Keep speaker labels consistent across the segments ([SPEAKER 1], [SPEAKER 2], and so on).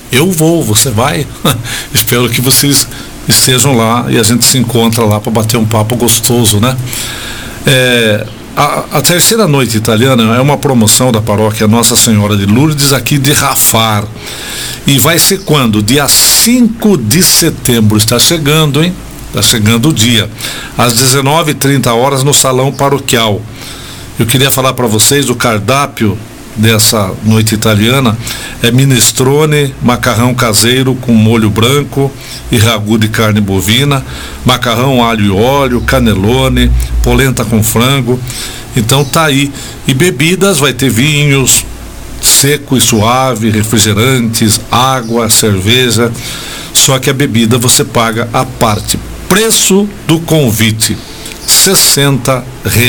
[SPEAKER 1] Eu vou, você vai? Espero que vocês estejam lá e a gente se encontra lá para bater um papo gostoso, né? A terceira noite italiana é uma promoção da paróquia Nossa Senhora de Lourdes aqui de Rafar. E vai ser quando? Dia 5 de setembro. Está chegando, hein? Está chegando o dia. Às 19h30 no Salão Paroquial. Eu queria falar para vocês o cardápio dessa noite italiana. É minestrone, macarrão caseiro com molho branco e ragu de carne bovina, macarrão alho e óleo, canelone, polenta com frango. Então tá aí. E bebidas, vai ter vinhos seco e suave, refrigerantes, água, cerveja. Só que a bebida você paga à parte. Preço do convite, R$60.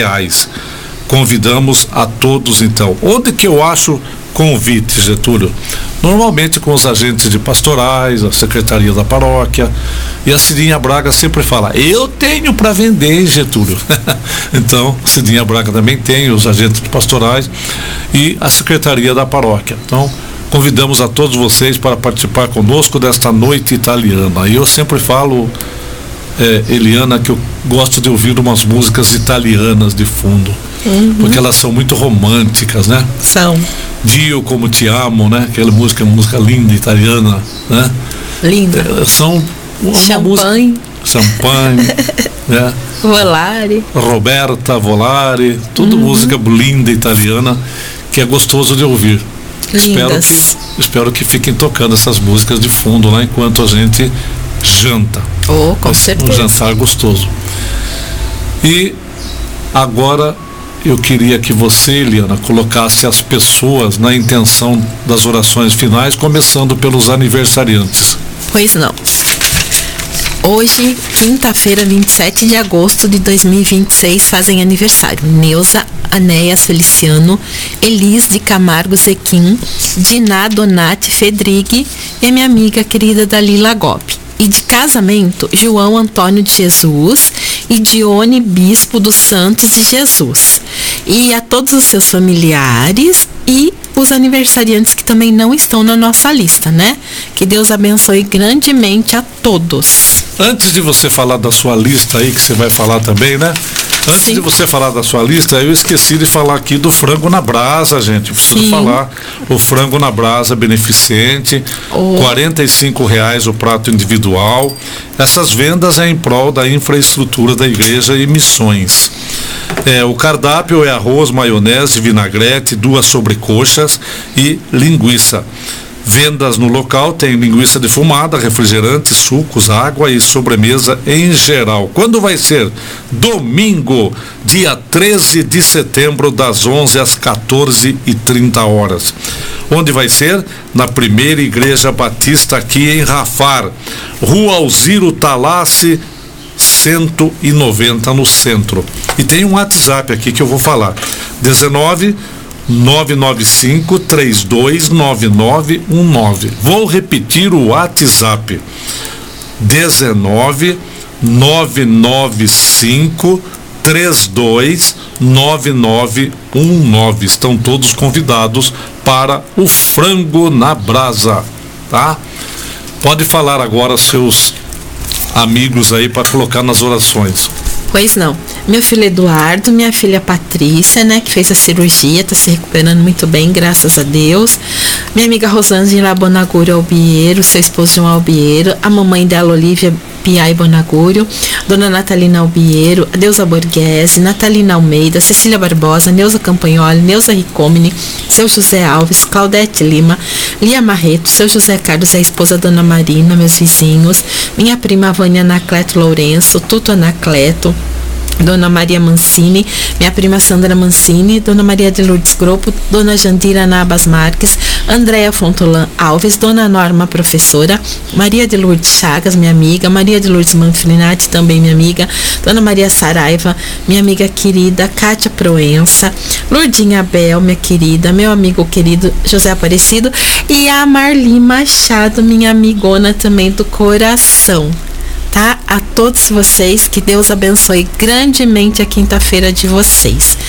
[SPEAKER 1] Convidamos a todos, então. Onde que eu acho convite, Getúlio? Normalmente com os agentes de pastorais, a secretaria da paróquia. E a Cidinha Braga sempre fala: eu tenho para vender, Getúlio. Então, Cidinha Braga também tem, os agentes de pastorais e a secretaria da paróquia. Então, convidamos a todos vocês para participar conosco desta noite italiana. E eu sempre falo, Eliana, que eu gosto de ouvir umas músicas italianas de fundo. Porque elas são muito românticas, né?
[SPEAKER 2] São.
[SPEAKER 1] Dio como te amo, né? Aquela música linda italiana, né?
[SPEAKER 2] Linda.
[SPEAKER 1] São
[SPEAKER 2] Champagne.
[SPEAKER 1] né?
[SPEAKER 2] Volare.
[SPEAKER 1] Roberta Volare, tudo música linda italiana que é gostoso de ouvir. Espero que fiquem tocando essas músicas de fundo lá enquanto a gente janta.
[SPEAKER 2] Com certeza.
[SPEAKER 1] Um jantar gostoso. E agora eu queria que você, Eliana, colocasse as pessoas na intenção das orações finais, começando pelos aniversariantes.
[SPEAKER 2] Pois não. Hoje, quinta-feira, 27 de agosto de 2026, fazem aniversário Neuza Anéas Feliciano, Elis de Camargo Zequim, Diná Donati Fedrigue e a minha amiga querida Dalila Gobi. E de casamento, João Antônio de Jesus e Dione Bispo dos Santos de Jesus. E a todos os seus familiares e os aniversariantes que também não estão na nossa lista, né? Que Deus abençoe grandemente a todos.
[SPEAKER 1] Antes de você falar da sua lista aí, que você vai falar também, né? Antes de você falar da sua lista, eu esqueci de falar aqui do frango na brasa, gente. Preciso falar. O frango na brasa beneficente, R$45 o prato individual. Essas vendas é em prol da infraestrutura da igreja e missões. O cardápio é arroz, maionese, vinagrete, 2 sobrecoxas e linguiça. Vendas no local tem linguiça defumada, refrigerante, sucos, água e sobremesa em geral. Quando vai ser? Domingo, dia 13 de setembro, das 11 às 14h30. Onde vai ser? Na Primeira Igreja Batista aqui em Rafar, Rua Alziro Talassi 190 no centro. E tem um WhatsApp aqui que eu vou falar: 19-995-329919. Vou repetir o WhatsApp: 19-995-329919. Estão todos convidados para o frango na brasa, tá? Pode falar agora seus amigos aí para colocar nas orações.
[SPEAKER 2] Pois não. Meu filho Eduardo, minha filha Patrícia, né, que fez a cirurgia, tá se recuperando muito bem, graças a Deus. Minha amiga Rosângela Bonagúrio Albiero, seu esposo João Albiero, a mamãe dela, Olívia Piai Bonagúrio, Dona Natalina Albiero, a Deusa Borghese, Natalina Almeida, Cecília Barbosa, Neuza Campagnoli, Neuza Ricomini, seu José Alves, Claudete Lima, Lia Marreto, seu José Carlos, a esposa Dona Marina, meus vizinhos, minha prima Vânia Anacleto Lourenço, Tuto Anacleto, Dona Maria Mancini, minha prima Sandra Mancini, Dona Maria de Lourdes Gropo, Dona Jandira Nabas Marques, Andréa Fontolan Alves, Dona Norma Professora, Maria de Lourdes Chagas, minha amiga, Maria de Lourdes Manfrinati, também minha amiga, Dona Maria Saraiva, minha amiga querida, Cátia Proença, Lourdinha Abel, minha querida, meu amigo querido José Aparecido e a Marli Machado, minha amigona também do coração. Tá? A todos vocês, que Deus abençoe grandemente a quinta-feira de vocês.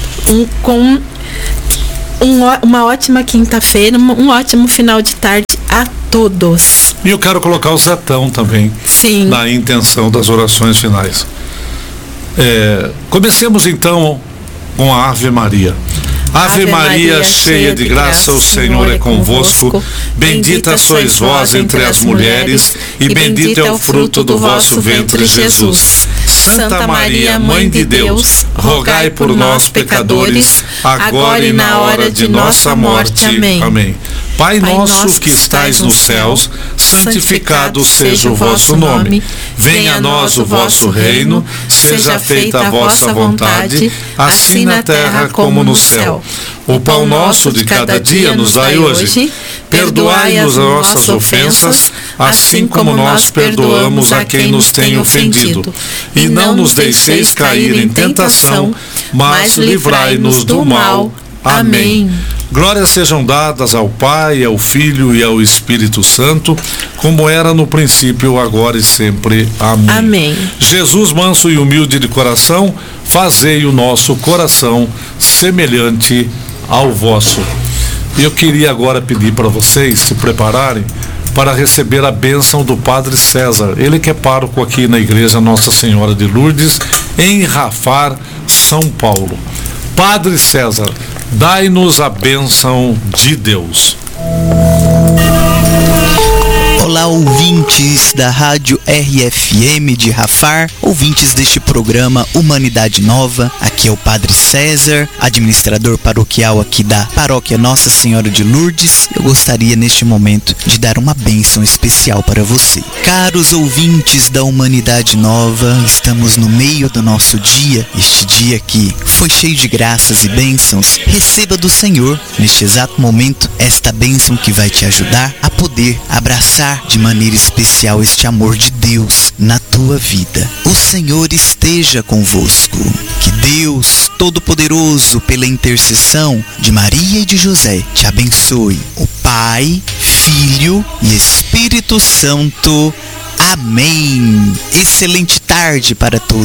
[SPEAKER 2] Uma ótima quinta-feira, um ótimo final de tarde a todos.
[SPEAKER 1] E eu quero colocar o Zetão também.
[SPEAKER 2] Sim.
[SPEAKER 1] Na intenção das orações finais. Comecemos então com a Ave Maria. Ave Maria, cheia de graça, o Senhor é convosco. Bendita sois vós entre as mulheres, e bendito é o fruto do vosso ventre, Jesus. Santa Maria, Mãe de Deus, rogai por nós, pecadores, agora e na hora de nossa morte. Amém. Amém. Pai nosso que estais nos céus, santificado seja o vosso nome. Venha a nós o vosso reino, seja feita a vossa vontade, assim na terra como no céu. O pão nosso de cada dia nos dai hoje. Perdoai-nos as nossas ofensas, assim como nós perdoamos a quem nos tem ofendido. E não nos deixeis cair em tentação, mas livrai-nos do mal. Amém. Glórias sejam dadas ao Pai, ao Filho e ao Espírito Santo, como era no princípio, agora e sempre. Amém.
[SPEAKER 2] Amém.
[SPEAKER 1] Jesus, manso e humilde de coração, fazei o nosso coração semelhante ao vosso. E eu queria agora pedir para vocês se prepararem para receber a bênção do Padre César. Ele que é pároco aqui na Igreja Nossa Senhora de Lourdes, em Rafar, São Paulo. Padre César, dai-nos a bênção de Deus.
[SPEAKER 3] Olá, ouvintes da Rádio RFM de Rafar, ouvintes deste programa Humanidade Nova. Aqui é o Padre César, administrador paroquial aqui da Paróquia Nossa Senhora de Lourdes. Eu gostaria neste momento de dar uma bênção especial para você. Caros ouvintes da Humanidade Nova, estamos no meio do nosso dia, este dia que foi cheio de graças e bênçãos. Receba do Senhor, neste exato momento, esta bênção que vai te ajudar a poder abraçar de maneira especial este amor de Deus na tua vida. O Senhor esteja convosco. Que Deus Todo-Poderoso, pela intercessão de Maria e de José, te abençoe. O Pai, Filho e Espírito Santo. Amém. Excelente tarde para todos.